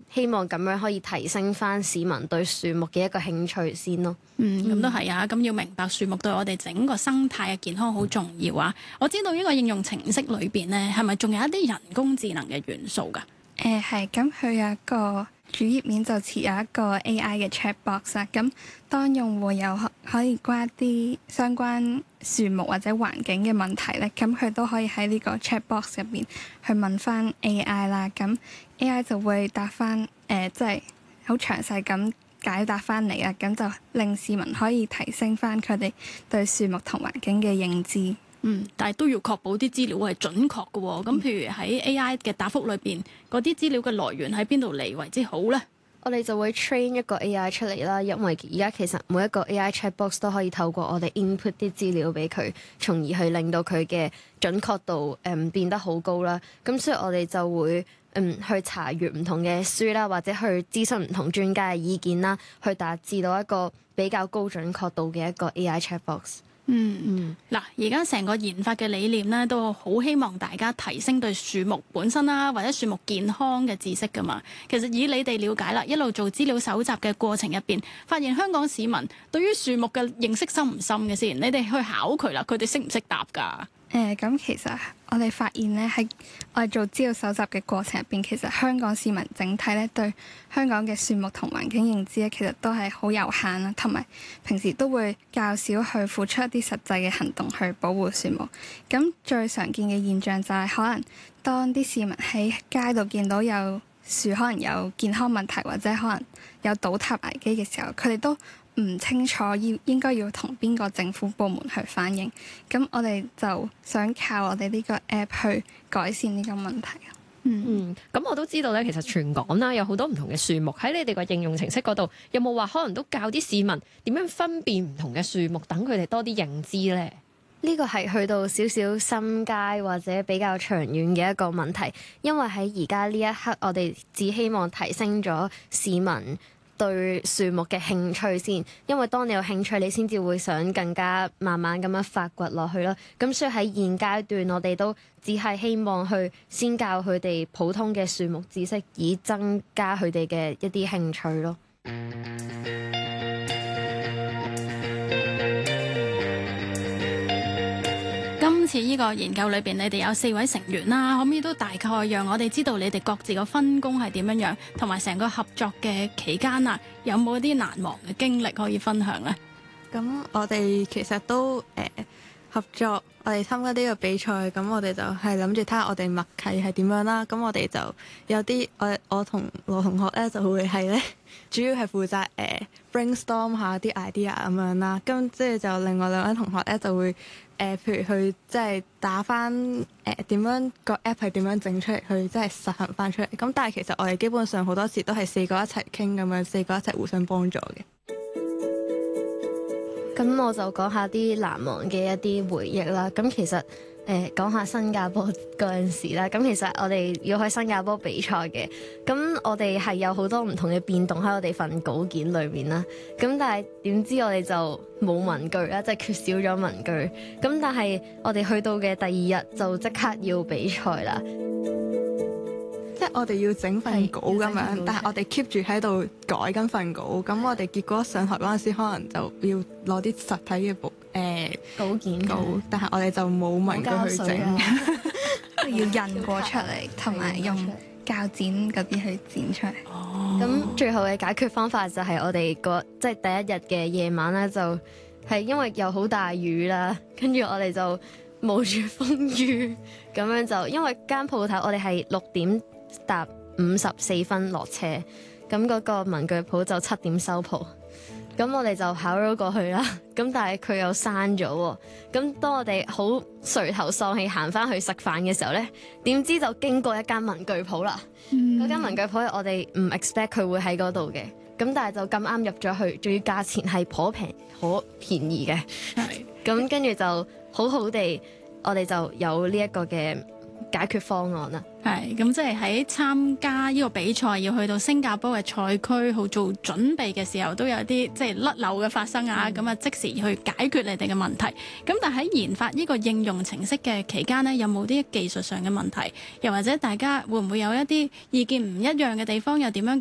希望咁樣可以提升翻市民對樹木嘅一個興趣先咯。 咁都係啊，咁要明白樹木對我哋整個生態嘅健康好重要啊！我知道呢個應用程式裏邊呢，係咪仲有一啲人工智能嘅元素㗎？ 係，咁佢有一個主頁面就設有一個 AI 嘅 chat box 啦。咁當用戶有可以關啲相關樹木或者環境嘅問題咧，咁佢都可以喺呢個 chat box 入邊去問翻 AI 啦。咁 AI 就會答翻即係好詳細咁解答翻嚟啊。咁就令市民可以提升翻佢哋對樹木同環境嘅認知。 但係都要確保啲資料係準確嘅喎。咁譬如喺 AI 嘅答覆裏邊，嗰啲資料嘅來源喺邊度嚟為之好呢？ 我哋就會 train 一個 AI 出嚟啦，因為而家其實每一個 AI chatbox 都可以透過我哋 input 啲資料俾佢，從而去令到佢嘅準確度變得好高啦。咁所以我哋就會去查閱唔同嘅書啦，或者去諮詢唔同專家嘅意見啦，去達至到一個比較高準確度嘅一個 AI chatbox。 嗱，而家成個研發嘅理念咧，都好希望大家提升對樹木本身啦，或者樹木健康嘅知識噶嘛。其實以你哋了解啦，一路做資料搜集嘅過程入邊，發現香港市民對於樹木嘅認識深唔深嘅先？你哋去考佢啦，佢哋識唔識答㗎？ 咁其實我哋發現咧，喺我哋做資料搜集嘅過程入邊，其實香港市民整體咧對香港嘅樹木同環境認知咧，其實都係好有限啦，同埋平時都會較少去付出一啲實際嘅行動去保護樹木。咁最常見嘅現象就係可能當啲市民喺街度見到有樹可能有健康問題，或者可能有倒塌危機嘅時候，佢哋都唔清楚應該要同邊個政府部門去反映。咁我哋就想靠我哋呢個 app 去改善呢個問題。 咁我都知道咧，其實全港啦有好多唔同嘅樹木，喺你哋個應用程式嗰度，有冇話可能都教啲市民點樣分辨唔同嘅樹木，等佢哋多啲認知咧？ 呢個係去到少少深階或者比較長遠嘅一個問題，因為喺而家呢一刻，我哋只希望提升咗市民對樹木嘅興趣先，因為當你有興趣，你先至會想更加慢慢咁樣發掘落去咯。咁所以喺現階段，我哋都只係希望去先教佢哋普通嘅樹木知識，以增加佢哋嘅一啲興趣咯。 今次呢個研究裏邊，你哋有4位成員啦，可唔可以都大概讓我哋知道你哋各自個分工係點樣樣，同埋成個合作嘅期間啊，有冇一啲難忘嘅經歷可以分享呢？ 咁我哋其實都合作，我哋參加呢個比賽，咁我哋就係諗住睇下我哋默契係點樣啦。咁我哋就有啲我同羅同學咧就會係咧，主要係負責brainstorm 下啲 idea 咁樣啦。咁即係就另外2位同學咧就會譬如去即係打翻點樣個 app 係點樣整出嚟，去即係實行翻出嚟。咁但係其實我哋基本上好多時都係4個一齊傾咁樣，4個一齊互相幫助嘅。 咁我就講下啲難忘嘅一啲回憶啦。咁其實講下新加坡嗰陣時啦。咁其實我哋要去新加坡比賽嘅，咁我哋係有好多唔同嘅變動喺我哋份稿件裏面啦。咁但係點知我哋就冇文具啦，即係缺少咗文具。咁但係我哋去到嘅第2日就即刻要比賽啦。 即係我哋要整份稿咁樣，但係我哋 keep 住喺度改緊份稿。咁我哋結果上台嗰陣時，可能就要攞啲實體嘅稿件， 但係我哋就冇文具去整， 要印過出嚟，同埋用膠剪嗰啲去剪出嚟。 咁最後嘅解決方法就係我哋即係第1日嘅夜晚咧，就係因為又好大雨啦，跟住我哋就冒住風雨咁樣就，因為間鋪頭我哋係6點搭54分落車，咁嗰個文具鋪就7點收鋪，咁我哋就跑咗過去啦。咁但係佢又閂咗喎。咁當我哋好垂頭喪氣行翻去食飯嘅時候呢，點知就經過一間文具鋪啦。嗰間文具鋪我哋唔 expect 佢會喺嗰度嘅，咁但係就咁啱入咗去，仲要價錢係頗便宜嘅。咁跟住就好好地，我哋就有呢一個嘅解決方案啦。 係咁，即係喺參加呢個比賽要去到新加坡嘅賽區好做準備嘅時候，都有啲即係甩漏嘅發生啊！咁啊，即時去解決你哋嘅問題。咁但係喺研發呢個應用程式嘅期間呢，有冇啲技術上嘅問題？又或者大家會唔會有一啲意見唔一樣嘅地方？又點樣